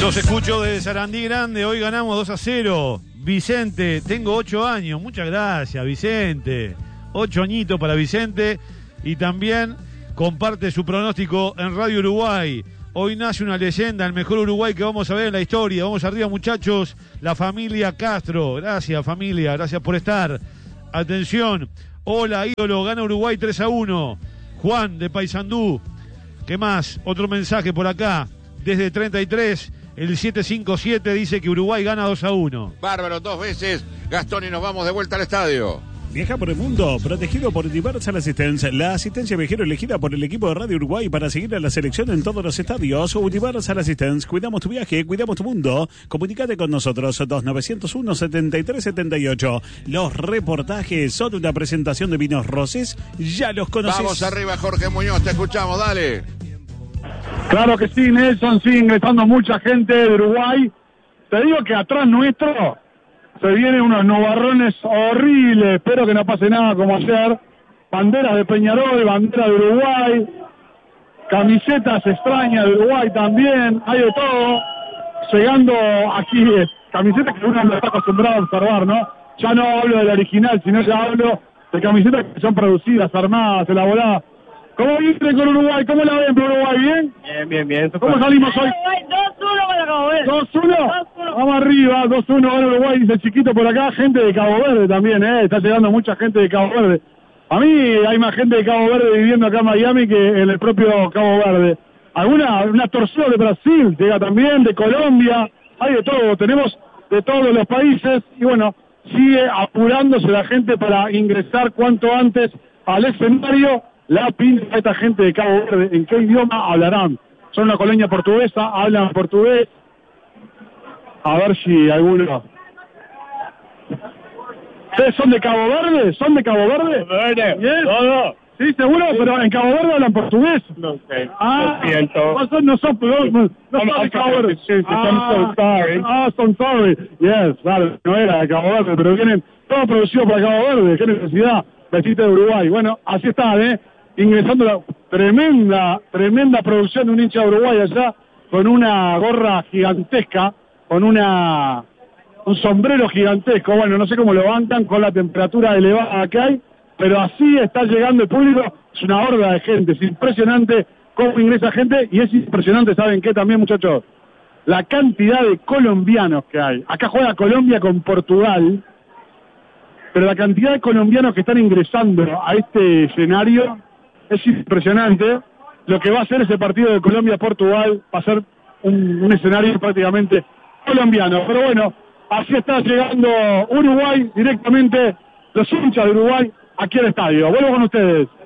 Los escucho desde Sarandí Grande, hoy ganamos 2-0. Vicente, tengo 8 años, muchas gracias Vicente. 8 añitos para Vicente y también comparte su pronóstico en Radio Uruguay. Hoy nace una leyenda, el mejor Uruguay que vamos a ver en la historia. Vamos arriba muchachos, la familia Castro. Gracias familia, gracias por estar. Atención, hola ídolo, gana Uruguay 3-1. Juan de Paysandú. ¿Qué más? Otro mensaje por acá, desde 33. El 757 dice que Uruguay gana 2-1. Bárbaro, 2 veces, Gastón, y nos vamos de vuelta al estadio. Viaja por el mundo, protegido por Universal Assistance, la asistencia viajero elegida por el equipo de Radio Uruguay para seguir a la selección en todos los estadios. Universal Assistance, cuidamos tu viaje, cuidamos tu mundo. Comunicate con nosotros, 2901-7378. Los reportajes son una presentación de Vinos Roses, ya los conoces. Vamos arriba, Jorge Muñoz, te escuchamos, dale. Claro que sí, Nelson, sigue ingresando mucha gente de Uruguay. Te digo que atrás nuestro se vienen unos nubarrones horribles, espero que no pase nada como ayer. Banderas de Peñarol, bandera de Uruguay, camisetas extrañas de Uruguay también, hay de todo. Llegando aquí, camisetas que uno no está acostumbrado a observar, ¿no? Ya no hablo del original, sino ya hablo de camisetas que son producidas, armadas, elaboradas. ¿Cómo viene con Uruguay? ¿Cómo la ven por Uruguay? ¿Bien? Bien. ¿Cómo salimos hoy? 2-1 para Cabo Verde. 2-1. Vamos arriba, 2-1 gana Uruguay, dice el chiquito por acá. Gente de Cabo Verde también, está llegando mucha gente de Cabo Verde. A mí hay más gente de Cabo Verde viviendo acá en Miami que en el propio Cabo Verde. Una torcida de Brasil llega también, de Colombia, hay de todo, tenemos de todos los países y bueno, sigue apurándose la gente para ingresar cuanto antes al escenario. La pinta esta gente de Cabo Verde, ¿en qué idioma hablarán? Son una colonia portuguesa, hablan portugués. A ver si alguno... ¿Ustedes son de Cabo Verde? ¿Son de Cabo Verde? Yes. No. Sí, seguro, pero en Cabo Verde hablan portugués. No sé. Ah, lo siento. No son de Cabo Verde. I'm so sorry. I'm sorry. Yes, claro, no era de Cabo Verde, pero vienen todo producido para Cabo Verde. Qué necesidad, besito de Uruguay. Bueno, así está, ingresando la tremenda producción de un hincha de Uruguay allá, con una gorra gigantesca, con un sombrero gigantesco. Bueno, no sé cómo lo bancan con la temperatura elevada que hay, pero así está llegando el público. Es una horda de gente, es impresionante cómo ingresa gente, y es impresionante, ¿saben qué también, muchachos? La cantidad de colombianos que hay. Acá juega Colombia con Portugal, pero la cantidad de colombianos que están ingresando a este escenario es impresionante. Lo que va a ser ese partido de Colombia-Portugal va a ser un escenario prácticamente colombiano. Pero bueno, así está llegando Uruguay directamente, los hinchas de Uruguay aquí al estadio. Vuelvo con ustedes.